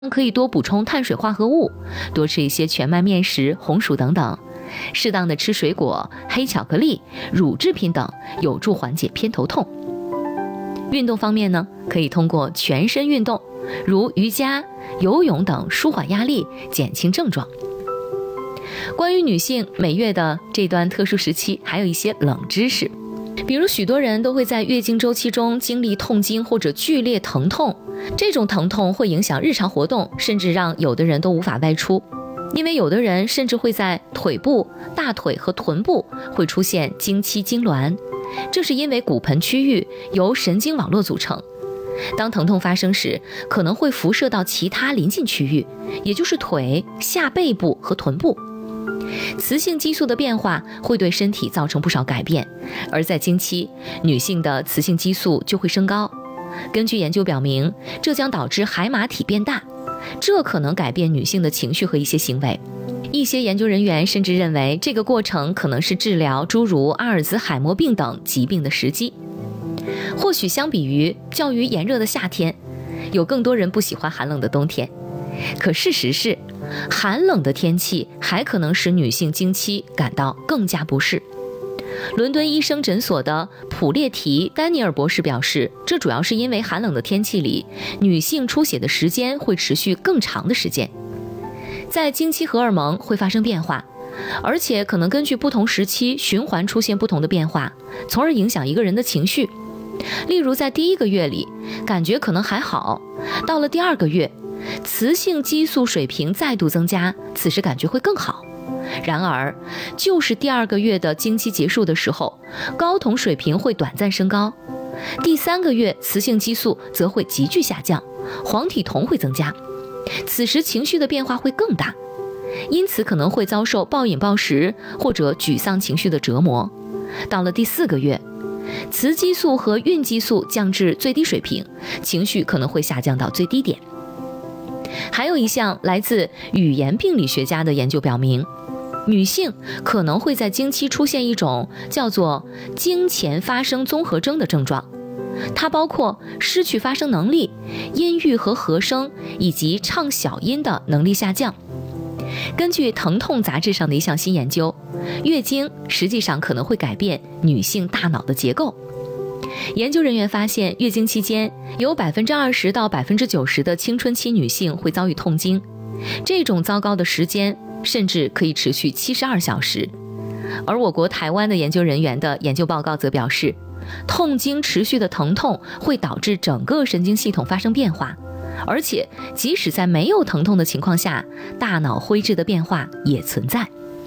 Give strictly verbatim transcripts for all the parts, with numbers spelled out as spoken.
可以多补充碳水化合物，多吃一些全麦面食、红薯等等，适当的吃水果、黑巧克力、乳制品等，有助缓解偏头痛。运动方面呢，可以通过全身运动，如瑜伽、游泳等舒缓压力，减轻症状。关于女性每月的这段特殊时期，还有一些冷知识。比如许多人都会在月经周期中经历痛经或者剧烈疼痛，这种疼痛会影响日常活动，甚至让有的人都无法外出。因为有的人甚至会在腿部、大腿和臀部会出现经期痉挛，这是因为骨盆区域由神经网络组成，当疼痛发生时，可能会辐射到其他邻近区域，也就是腿、下背部和臀部。雌性激素的变化会对身体造成不少改变，而在经期，女性的雌性激素就会升高。根据研究表明，这将导致海马体变大，这可能改变女性的情绪和一些行为。一些研究人员甚至认为，这个过程可能是治疗诸如阿尔兹海默病等疾病的时机。或许相比于较于炎热的夏天，有更多人不喜欢寒冷的冬天。可事实是，寒冷的天气还可能使女性经期感到更加不适。伦敦医生诊所的普列提·丹尼尔博士表示，这主要是因为寒冷的天气里，女性出血的时间会持续更长的时间。在经期荷尔蒙会发生变化，而且可能根据不同时期循环出现不同的变化，从而影响一个人的情绪。例如在第一个月里，感觉可能还好，到了第二个月，雌性激素水平再度增加，此时感觉会更好。然而，就是第二个月的经期结束的时候，睾酮水平会短暂升高，第三个月雌性激素则会急剧下降，黄体酮会增加，此时情绪的变化会更大，因此可能会遭受暴饮暴食或者沮丧情绪的折磨。到了第四个月，雌激素和孕激素降至最低水平，情绪可能会下降到最低点。还有一项来自语言病理学家的研究表明，女性可能会在经期出现一种叫做经前发声综合征的症状，它包括失去发声能力、音域和和声以及唱小音的能力下降。根据《疼痛》杂志上的一项新研究，月经实际上可能会改变女性大脑的结构。研究人员发现，月经期间有 百分之二十 到 百分之九十 的青春期女性会遭遇痛经，这种糟糕的时间甚至可以持续七十二小时。而我国台湾的研究人员的研究报告则表示，痛经持续的疼痛会导致整个神经系统发生变化，而且即使在没有疼痛的情况下，大脑灰质的变化也存在。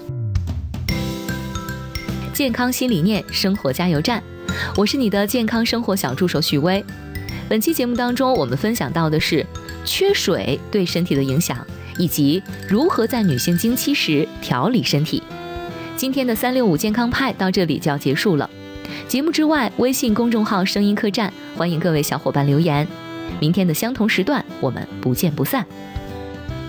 健康新理念，生活加油站，我是你的健康生活小助手许薇。本期节目当中，我们分享到的是缺水对身体的影响，以及如何在女性经期时调理身体。今天的三六五健康派到这里就要结束了。节目之外，微信公众号声音客栈，欢迎各位小伙伴留言。明天的相同时段，我们不见不散。